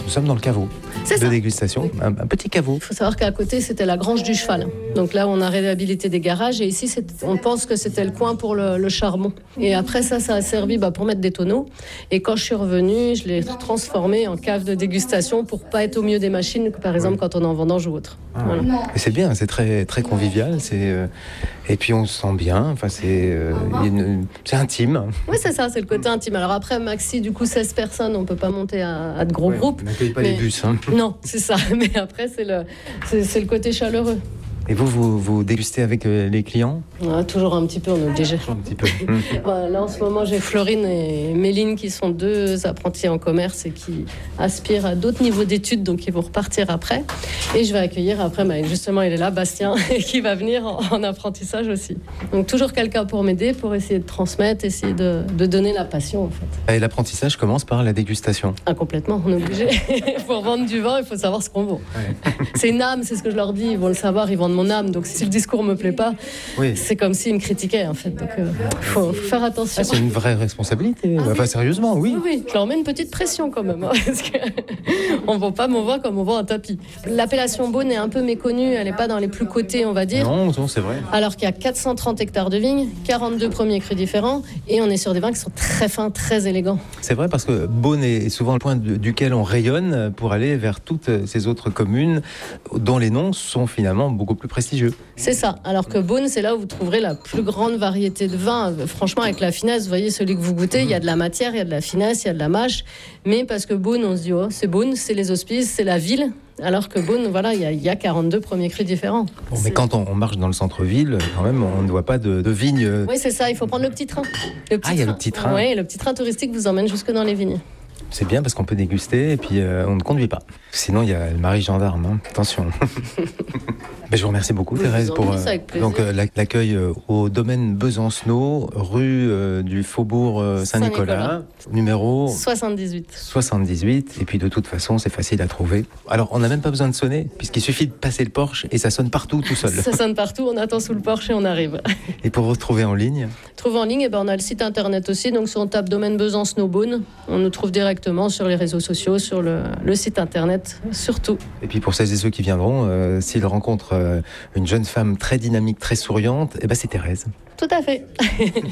nous sommes dans le caveau C'est de ça. dégustation, un petit caveau. Il faut savoir qu'à côté, c'était la grange du cheval. Donc là, on a réhabilité des garages et ici, on pense que c'était le coin pour le charbon. Et après ça a servi pour mettre des tonneaux. Et quand je suis revenue, je l'ai transformé en cave de dégustation pour pas être au milieu des machines, par exemple quand on est en vendange ou autre. Voilà. Et c'est bien, c'est très, très convivial. Et puis on se sent bien. Enfin, c'est intime. Oui, c'est ça, c'est le côté intime. Alors après, maxi, du coup, 16 personnes, on peut pas monter à de gros groupes. On n'accueille pas les bus. Non, c'est ça. Mais après, c'est le côté chaleureux. Et vous dégustez avec les clients? Toujours un petit peu, on est obligé. Un petit peu. Là, en ce moment, j'ai Florine et Méline qui sont 2 apprentis en commerce et qui aspirent à d'autres niveaux d'études, donc ils vont repartir après. Et je vais accueillir après, justement, il est là, Bastien, qui va venir en apprentissage aussi. Donc toujours quelqu'un pour m'aider, pour essayer de transmettre, essayer de donner la passion, en fait. Et l'apprentissage commence par la dégustation. Complètement, on est obligé. Pour vendre du vin, il faut savoir ce qu'on vaut. Ouais. C'est une âme, c'est ce que je leur dis, ils vont le savoir, ils vendent mon âme. Donc si le discours me plaît pas, c'est comme s'ils me critiquaient, en fait. Donc faut faire attention. C'est une vraie responsabilité. Sérieusement, oui. Oui, je leur mets une petite pression quand même, parce que on vend pas mon vin comme on vend un tapis. L'appellation Beaune est un peu méconnue, elle n'est pas dans les plus cotés, on va dire. Non, c'est vrai. Alors qu'il y a 430 hectares de vignes, 42 premiers crus différents, et on est sur des vins qui sont très fins, très élégants. C'est vrai, parce que Beaune est souvent le point duquel on rayonne pour aller vers toutes ces autres communes dont les noms sont finalement beaucoup plus prestigieux. C'est ça, alors que Beaune, c'est là où vous trouverez la plus grande variété de vins. Franchement, avec la finesse, vous voyez, celui que vous goûtez, il y a de la matière, il y a de la finesse, il y a de la mâche, mais parce que Beaune, on se dit, c'est Beaune, c'est les hospices, c'est la ville. Alors que Beaune, voilà, il y a 42 premiers crus différents. Bon, mais quand on marche dans le centre-ville, quand même, on ne voit pas de vignes. Oui, c'est ça, il faut prendre le petit train. Il y a le petit train. Oui, le petit train touristique vous emmène jusque dans les vignes. C'est bien parce qu'on peut déguster et puis on ne conduit pas. Sinon, il y a le mari gendarme, attention. Je vous remercie beaucoup, Thérèse, pour l'accueil au domaine Besancenot, rue du Faubourg Saint-Nicolas, numéro 78. Et puis de toute façon, c'est facile à trouver. Alors, on n'a même pas besoin de sonner, puisqu'il suffit de passer le porche et ça sonne partout tout seul. Ça sonne partout, on attend sous le porche et on arrive. Et pour retrouver en ligne? Trouver en ligne, on a le site internet aussi. Donc, si on tape domaine Besancenot Beaune, on nous trouve directement sur les réseaux sociaux, sur le site internet, surtout. Et puis pour celles et ceux qui viendront, s'ils rencontrent une jeune femme très dynamique, très souriante, c'est Thérèse. Tout à fait.